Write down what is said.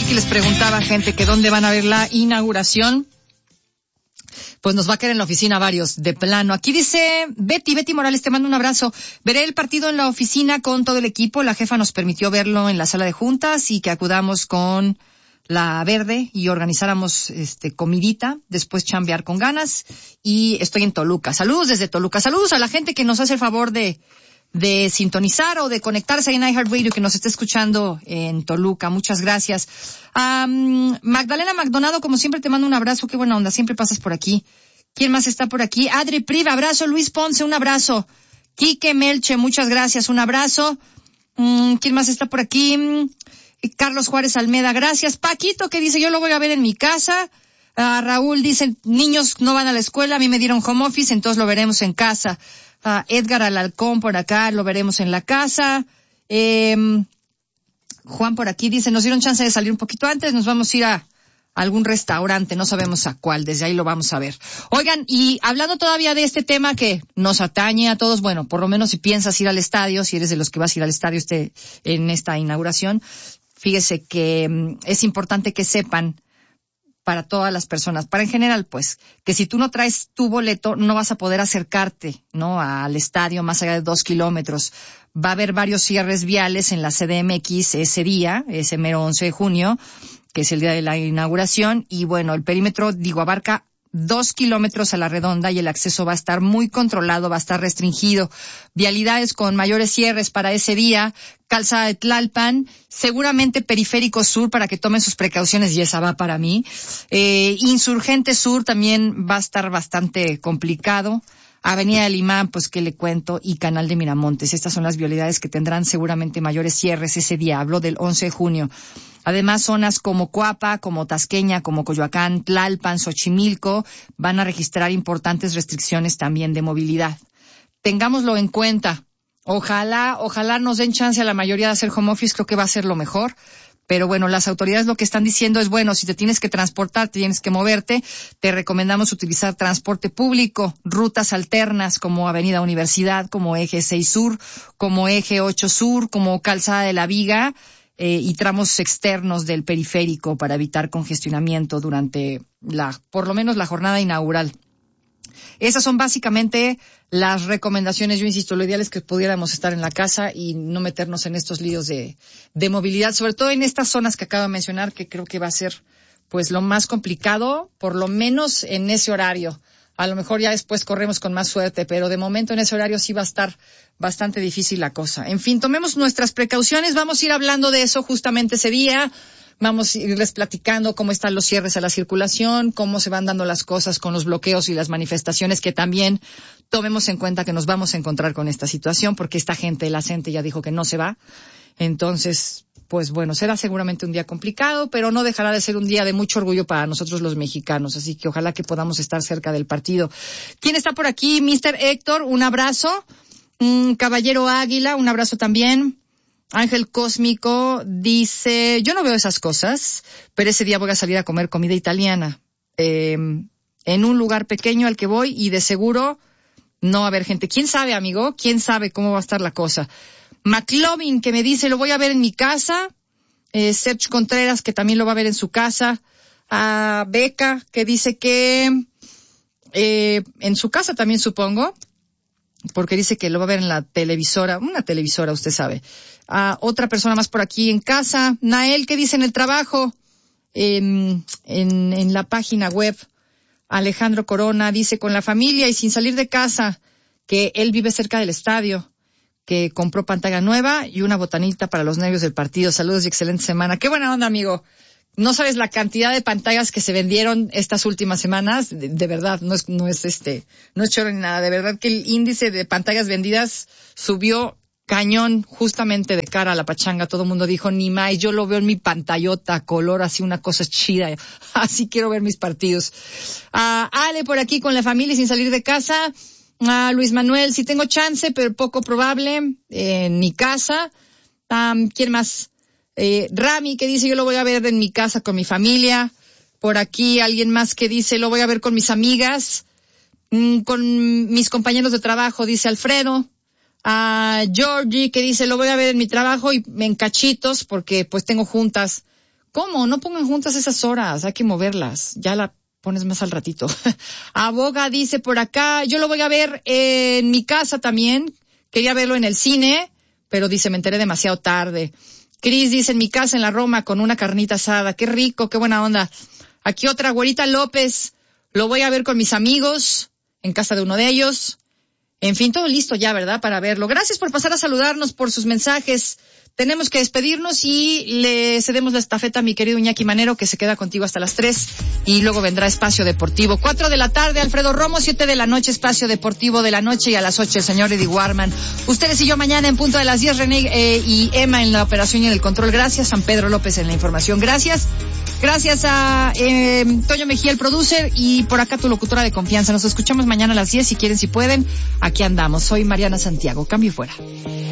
que les preguntaba gente que dónde van a ver la inauguración. Pues nos va a caer en la oficina varios, de plano. Aquí dice Betty Morales, te mando un abrazo. Veré el partido en la oficina con todo el equipo. La jefa nos permitió verlo en la sala de juntas y que acudamos con la Verde y organizáramos comidita, después chambear con ganas. Y estoy en Toluca. Saludos desde Toluca. Saludos a la gente que nos hace el favor de sintonizar o de conectarse en iHeartRadio, que nos esté escuchando en Toluca. Muchas gracias. Magdalena Maldonado, como siempre, te mando un abrazo. Qué buena onda, siempre pasas por aquí. ¿Quién más está por aquí? Adri Priva, abrazo. Luis Ponce, un abrazo. Quique Melche, muchas gracias, un abrazo. ¿Quién más está por aquí? Carlos Juárez Almeda, gracias. Paquito, que dice, yo lo voy a ver en mi casa. Raúl dice, niños no van a la escuela, a mí me dieron home office, entonces lo veremos en casa. Edgar Alarcón por acá, lo veremos en la casa. Juan por aquí dice, nos dieron chance de salir un poquito antes, nos vamos a ir a algún restaurante, no sabemos a cuál, desde ahí lo vamos a ver. Oigan, y hablando todavía de este tema que nos atañe a todos, bueno, por lo menos si piensas ir al estadio, si eres de los que vas a ir al estadio en esta inauguración, fíjese que es importante que sepan, para todas las personas, para en general, pues, que si tú no traes tu boleto, no vas a poder acercarte, ¿no?, al estadio más allá de 2 kilómetros. Va a haber varios cierres viales en la CDMX ese día, ese mero 11 de junio, que es el día de la inauguración, y bueno, el perímetro, abarca 2 kilómetros a la redonda y el acceso va a estar muy controlado, va a estar restringido. Vialidades con mayores cierres para ese día, Calzada de Tlalpan, seguramente Periférico Sur para que tomen sus precauciones, y esa va para mí. Insurgente Sur también va a estar bastante complicado. Avenida del Imán, pues qué le cuento, y Canal de Miramontes. Estas son las vialidades que tendrán seguramente mayores cierres ese día. Hablo del 11 de junio. Además, zonas como Coapa, como Tasqueña, como Coyoacán, Tlalpan, Xochimilco, van a registrar importantes restricciones también de movilidad. Tengámoslo en cuenta. Ojalá nos den chance a la mayoría de hacer home office, creo que va a ser lo mejor. Pero bueno, las autoridades lo que están diciendo es, bueno, si te tienes que transportar, tienes que moverte, te recomendamos utilizar transporte público, rutas alternas como Avenida Universidad, como Eje 6 Sur, como Eje 8 Sur, como Calzada de la Viga, y tramos externos del periférico para evitar congestionamiento durante por lo menos la jornada inaugural. Esas son básicamente las recomendaciones. Yo insisto, lo ideal es que pudiéramos estar en la casa y no meternos en estos líos de movilidad, sobre todo en estas zonas que acabo de mencionar, que creo que va a ser pues lo más complicado, por lo menos en ese horario. A lo mejor ya después corremos con más suerte, pero de momento en ese horario sí va a estar bastante difícil la cosa. En fin, tomemos nuestras precauciones, vamos a ir hablando de eso justamente ese día. Vamos a irles platicando cómo están los cierres a la circulación, cómo se van dando las cosas con los bloqueos y las manifestaciones, que también tomemos en cuenta que nos vamos a encontrar con esta situación, porque esta gente, la gente ya dijo que no se va. Entonces, pues bueno, será seguramente un día complicado, pero no dejará de ser un día de mucho orgullo para nosotros los mexicanos. Así que ojalá que podamos estar cerca del partido. ¿Quién está por aquí? Mr. Héctor, un abrazo. Caballero Águila, un abrazo también. Ángel Cósmico dice, yo no veo esas cosas, pero ese día voy a salir a comer comida italiana en un lugar pequeño al que voy, y de seguro no va a haber gente. ¿Quién sabe, amigo? ¿Quién sabe cómo va a estar la cosa? McLovin, que me dice, lo voy a ver en mi casa. Sergio Contreras, que también lo va a ver en su casa. Beca, que dice que en su casa también, supongo, porque dice que lo va a ver en la televisora, una televisora, usted sabe. Otra persona más por aquí en casa. Nael, que dice en el trabajo, en la página web. Alejandro Corona dice, con la familia y sin salir de casa, que él vive cerca del estadio, que compró pantalla nueva y una botanita para los nervios del partido. Saludos y excelente semana. Qué buena onda, amigo. No sabes la cantidad de pantallas que se vendieron estas últimas semanas. De verdad, no es choro ni nada. De verdad que el índice de pantallas vendidas subió cañón justamente de cara a la pachanga. Todo el mundo dijo, ni más, yo lo veo en mi pantallota, color así, una cosa chida. Así quiero ver mis partidos. Ale por aquí con la familia y sin salir de casa. Luis Manuel, sí tengo chance, pero poco probable, en mi casa. ¿Quién más? Rami, que dice, yo lo voy a ver en mi casa con mi familia. Por aquí alguien más que dice, lo voy a ver con mis amigas, con mis compañeros de trabajo, dice Alfredo. Georgie, que dice, lo voy a ver en mi trabajo y en cachitos, porque pues tengo juntas ¿Cómo? No pongan juntas esas horas, hay que moverlas. Ya la pones más al ratito. Aboga dice por acá, yo lo voy a ver en mi casa también. Quería verlo en el cine, pero dice, me enteré demasiado tarde. Cris dice, en mi casa en la Roma con una carnita asada. Qué rico, qué buena onda. Aquí otra, Güerita López, lo voy a ver con mis amigos, en casa de uno de ellos. En fin, todo listo ya, ¿verdad? Para verlo. Gracias por pasar a saludarnos, por sus mensajes. Tenemos que despedirnos y le cedemos la estafeta a mi querido Iñaki Manero, que se queda contigo hasta las 3 y luego vendrá Espacio Deportivo. 4 de la tarde, Alfredo Romo, 7 de la noche, Espacio Deportivo de la noche, y a las 8 el señor Eddie Warman. Ustedes y yo mañana en punto de las 10, René y Emma en la operación y en el control. Gracias, San Pedro López en la información. Gracias. Gracias a Toño Mejía, el producer, y por acá tu locutora de confianza. Nos escuchamos mañana a las 10, si quieren, si pueden. Aquí andamos. Soy Mariana Santiago. Cambio y fuera.